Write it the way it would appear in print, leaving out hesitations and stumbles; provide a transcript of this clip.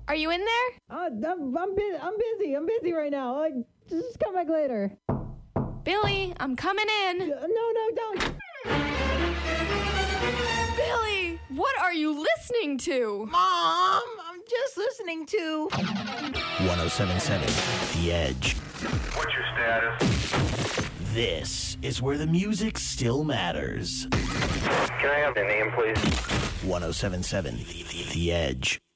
Are you in there? I'm busy. I'm busy right now. Just come back later. Billy, I'm coming in. No, don't. Billy, what are you listening to? Mom, I'm just listening to 1077 The Edge. What's your status? This is where the music still matters. Can I have the name, please? 1077 The Edge.